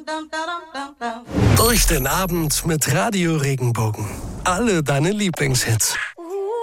Durch den Abend mit Radio Regenbogen. Alle deine Lieblingshits.